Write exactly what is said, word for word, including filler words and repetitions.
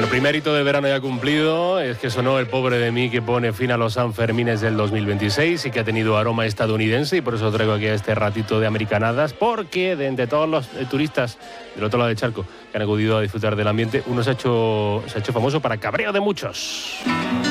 Bueno, primer hito de verano ya cumplido, es que sonó El pobre de mí, que pone fin a los Sanfermines del dos mil veintiséis y que ha tenido aroma estadounidense, y por eso traigo aquí este ratito de americanadas, porque de entre todos los eh, turistas del otro lado del charco que han acudido a disfrutar del ambiente, uno se ha hecho, se ha hecho famoso para cabreo de muchos.